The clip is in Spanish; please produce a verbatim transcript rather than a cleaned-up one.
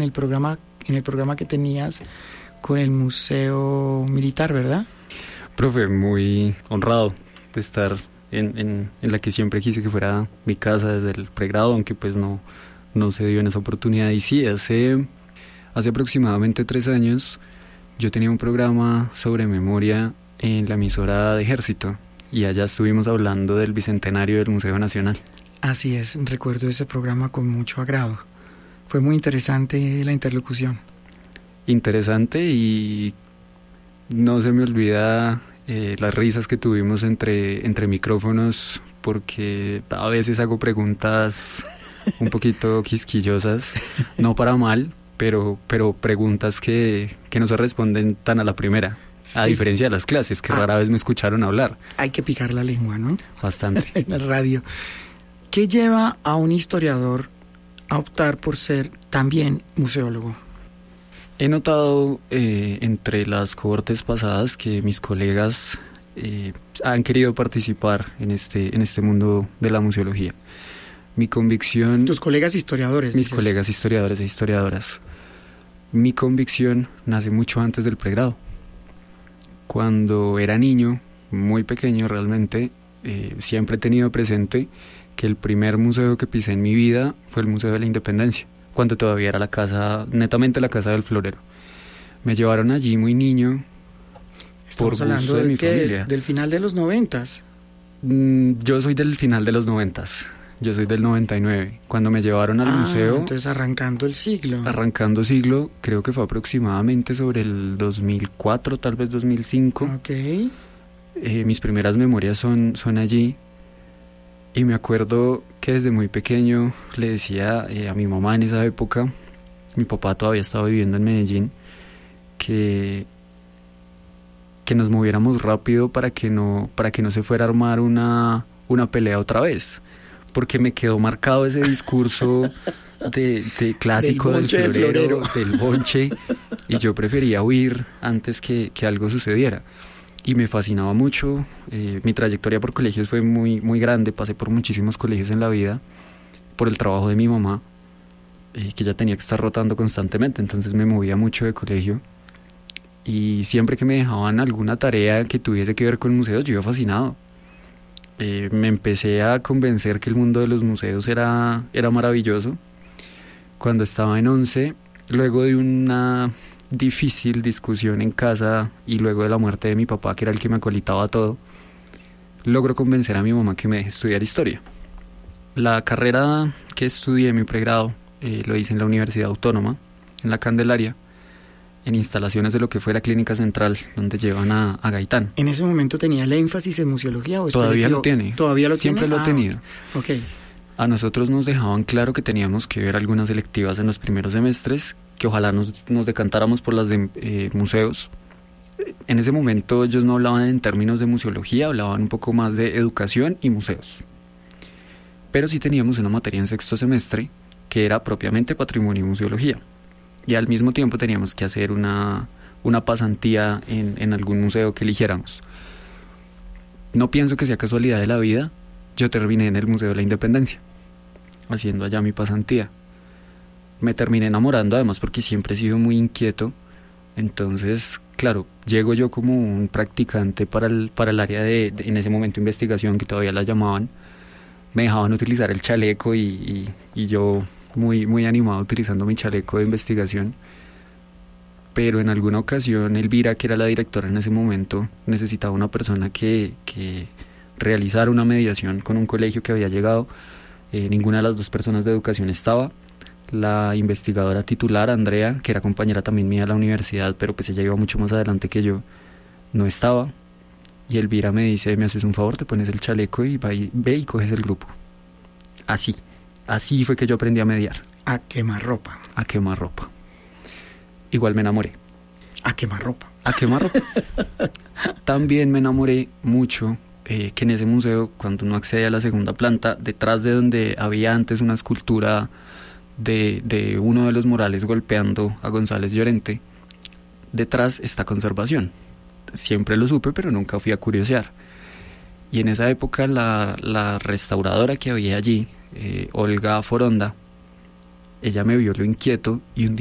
en el programa, en el programa que tenías con el Museo Militar, ¿verdad? Profe, muy honrado de estar en, en, en la que siempre quise que fuera mi casa desde el pregrado, aunque pues no, no se dio en esa oportunidad. Y sí, hace, hace aproximadamente tres años yo tenía un programa sobre memoria en la emisora de Ejército y allá estuvimos hablando del bicentenario del Museo Nacional. Así es, recuerdo ese programa con mucho agrado. Fue muy interesante la interlocución. Interesante, y no se me olvida eh, las risas que tuvimos entre, entre micrófonos, porque a veces hago preguntas un poquito quisquillosas, no para mal, pero, pero preguntas que, que no se responden tan a la primera, sí. A diferencia de las clases, que ah, rara vez me escucharon hablar. Hay que picar la lengua, ¿no? Bastante. En la radio. ¿Qué lleva a un historiador a optar por ser también museólogo? He notado eh, entre las cohortes pasadas que mis colegas eh, han querido participar en este, en este mundo de la museología. Mi convicción... ¿Tus colegas historiadores? Mis dices. colegas historiadores e historiadoras. Mi convicción nace mucho antes del pregrado. Cuando era niño, muy pequeño realmente, eh, siempre he tenido presente que el primer museo que pisé en mi vida fue el Museo de la Independencia, cuando todavía era la casa, netamente la casa del florero. Me llevaron allí muy niño. Estamos por hablando gusto de, de mi que, familia. Del final de los noventas. Mm, yo soy del final de los noventas. Yo soy del noventa y nueve. Cuando me llevaron al ah, museo... entonces arrancando el siglo. Arrancando siglo, creo que fue aproximadamente sobre el dos mil cuatro, tal vez dos mil cinco. Ok. Eh, mis primeras memorias son, son allí. Y me acuerdo que desde muy pequeño le decía eh, a mi mamá en esa época, mi papá todavía estaba viviendo en Medellín, que, que nos moviéramos rápido para que no, para que no se fuera a armar una, una pelea otra vez. Porque me quedó marcado ese discurso de, de clásico del, del florero, del bonche, y yo prefería huir antes que, que algo sucediera. Y me fascinaba mucho. Eh, mi trayectoria por colegios fue muy, muy grande. Pasé por muchísimos colegios en la vida por el trabajo de mi mamá, eh, que ya tenía que estar rotando constantemente, entonces me movía mucho de colegio. Y siempre que me dejaban alguna tarea que tuviese que ver con museos, yo iba fascinado. Eh, me empecé a convencer que el mundo de los museos era, era maravilloso. Cuando estaba en once, luego de una difícil discusión en casa y luego de la muerte de mi papá, que era el que me acolitaba todo, logro convencer a mi mamá que me deje estudiar historia. La carrera que estudié en mi pregrado eh, lo hice en la Universidad Autónoma, en la Candelaria, en instalaciones de lo que fue la Clínica Central, donde llevan a, a Gaitán. ¿En ese momento tenía el énfasis en museología? ¿O Todavía lo tiene. ¿Todavía lo Siempre tiene? lo ha ah, tenido. Ok. A nosotros nos dejaban claro que teníamos que ver algunas selectivas en los primeros semestres, que ojalá nos, nos decantáramos por las de eh, museos. En ese momento ellos no hablaban en términos de museología, hablaban un poco más de educación y museos. Pero sí teníamos una materia en sexto semestre que era propiamente patrimonio y museología. Y al mismo tiempo teníamos que hacer una, una pasantía en, en algún museo que eligiéramos. No pienso que sea casualidad de la vida, yo terminé en el Museo de la Independencia, haciendo allá mi pasantía. Me terminé enamorando además porque siempre he sido muy inquieto. Entonces, claro, llego yo como un practicante para el, para el área de, de, en ese momento, investigación, que todavía la llamaban. Me dejaban utilizar el chaleco y, y, y yo muy, muy animado utilizando mi chaleco de investigación. Pero en alguna ocasión Elvira, que era la directora en ese momento, necesitaba una persona que, que realizara una mediación con un colegio que había llegado. Eh, ninguna de las dos personas de educación estaba. La investigadora titular, Andrea, que era compañera también mía de la universidad, pero pues ella iba mucho más adelante que yo, no estaba. Y Elvira me dice, me haces un favor, te pones el chaleco y, va y ve y coges el grupo. Así, así fue que yo aprendí a mediar. A quemarropa. A quemarropa. Igual me enamoré. A quemarropa. A quemarropa. También me enamoré mucho eh, que en ese museo, cuando uno accede a la segunda planta, detrás de donde había antes una escultura de, de uno de los murales golpeando a González Llorente, detrás está conservación. Siempre lo supe, pero nunca fui a curiosear. Y en esa época la, la restauradora que había allí, eh, Olga Foronda, ella me vio lo inquieto y un día